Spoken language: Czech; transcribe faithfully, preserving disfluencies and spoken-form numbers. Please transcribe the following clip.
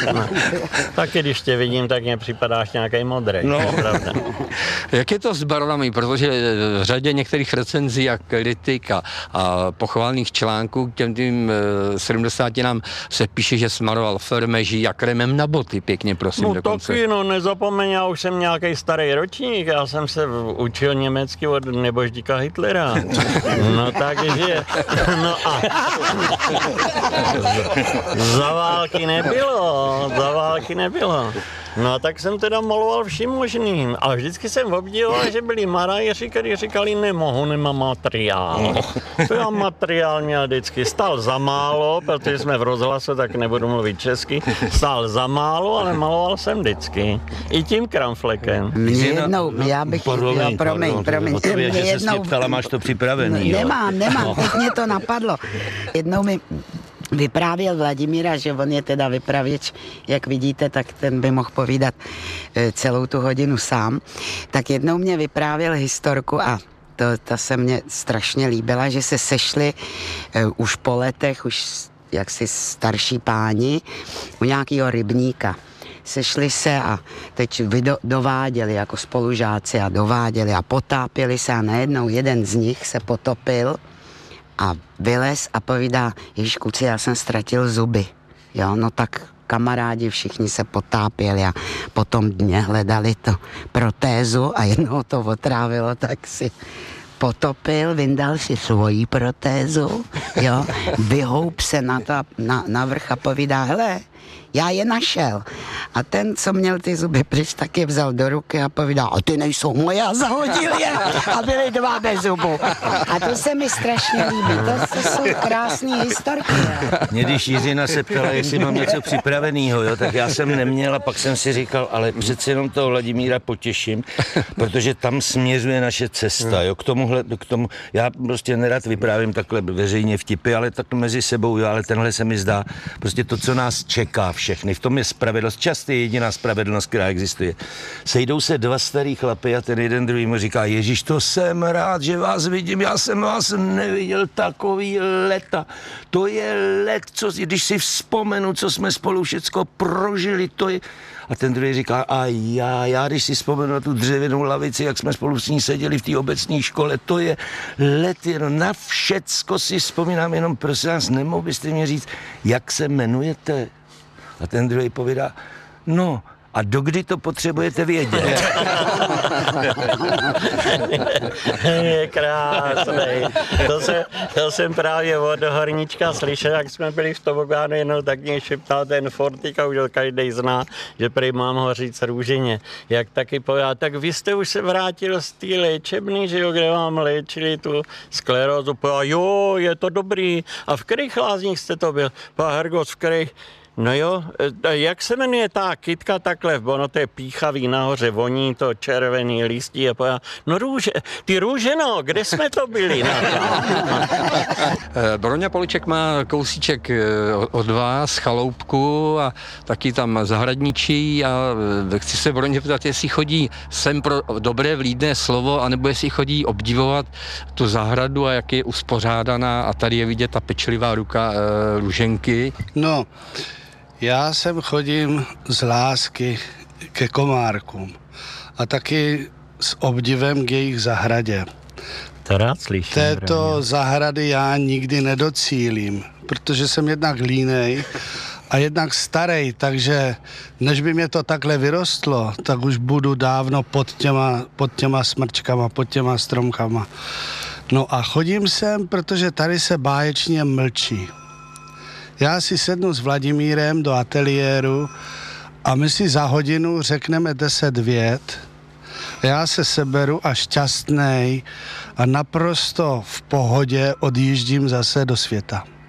No. Taky když tě vidím, tak mě připadáš nějaký modrý. No. Pravda. Jak je to s barvami, protože v řadě některých recenzí a kritik a, a pochválných článků k těm tím sedmdesátinám se píše, že smaroval fermeží a kremem na boty, pěkně prosím No dokonce. taky, no nezapomeň, já už jsem nějaký starý ročník, já jsem se učil německy od neboždíka Hitlera. No takže, no a za války nebylo, za války nebylo. No a tak jsem teda maloval vším možným. A vždycky jsem obdivoval, že byli marajeři, kteří říkali, nemohu, nemám materiál. To já materiál měl vždycky. Stál za málo, protože jsme v rozhlasu, tak nebudu mluvit česky. Stál za málo, ale maloval jsem vždycky. I tím kramflekem. Mě jednou, já bych... Promiň, promiň, promiň. Protože Mě že se mě ptala, máš to připravený, jo? Nemám, nemám, teď mě to napadlo. Jednou mi vyprávěl Vladimíra, že on je teda vypravěč, jak vidíte, tak ten by mohl povídat celou tu hodinu sám. Tak jednou mě vyprávěl historku a to, ta se mně strašně líbila, že se sešli uh, už po letech, už jaksi starší páni u nějakého rybníka. Sešli se a teď vydo, dováděli jako spolužáci a dováděli a potápěli se a najednou jeden z nich se potopil a vylez a povídá, ježiš kluci, já jsem ztratil zuby. Jo, no tak kamarádi všichni se potápěli a potom dně hledali to protézu a jednoho to otrávilo, tak si potopil, vyndal si svoji protézu, jo, vyhoup se na, ta, na, na vrch a povídá, hele, já je našel. A ten, co měl ty zuby pryč, tak je vzal do ruky a povídal, a ty nejsou moje, a zahodil je a byly dva bez zubu. A to se mi strašně líbí, to, to jsou krásné historky. Mě když Jiřina se ptala, jestli mám něco připraveného, jo, tak já jsem neměl a pak jsem si říkal, ale přeci jenom toho Vladimíra potěším, protože tam směřuje naše cesta, jo, k tomuhle, k tomu, já prostě nerad vyprávím takhle veřejně vtipy, ale tak mezi sebou, jo, ale tenhle se mi zdá, prostě to, co nás čeká všechny, v tom je spravedlnost, často je jediná spravedlnost, která existuje. Sejdou se dva starý chlapy a ten jeden druhý mu říká, Ježíš, to jsem rád, že vás vidím, já jsem vás neviděl takový leta. To je let, co, když si vzpomenu, co jsme spolu všecko prožili, to je... A ten druhý říká, a já, já, když si vzpomenu na tu dřevěnou lavici, jak jsme spolu s ní seděli v té obecní škole, to je let, jenom na všecko si vzpomínám, jenom prosím vás, nemohl byste mě říct, jak se jmenujete? A ten druhý povídá, no, a dokdy to potřebujete vědět? Je krásný. To, se, to jsem právě od Horníčka slyšel, jak jsme byli v tobogánu, jenom tak mě šeptal ten Fortik a už každý zná, že prý mám ho říct růženě. Jak taky povedal, tak vy jste už se vrátil z té léčebny, že jo, kde vám léčili tu sklerózu. Povedal, jo, je to dobrý. A v kterých lázních jste to byl? Povedal, Hergot, v kterých? No jo, jak se jmenuje ta kytka takhle, ono to je píchavý nahoře, voní to červený listí a pojá, no růže, ty růže no, kde jsme to byli? No. Broňa Poliček má kousíček od vás, chaloupku a taky tam zahradničí a chci se Broně ptat, jestli chodí sem pro dobré vlídné slovo, anebo jestli chodí obdivovat tu zahradu a jak je uspořádaná a tady je vidět ta pečlivá ruka e, Růženky. No, já sem chodím z lásky ke komárkům a taky s obdivem k jejich zahradě. To rád slyším. Této Broňa. zahrady já nikdy nedocílím, protože jsem jednak línej a jednak starej, takže než by mě to takhle vyrostlo, tak už budu dávno pod těma, pod těma smrčkama, pod těma stromkama. No a chodím sem, protože tady se báječně mlčí. Já si sednu s Vladimírem do ateliéru a my si za hodinu řekneme deset vět. Já se seberu a šťastnej a naprosto v pohodě odjíždím zase do světa.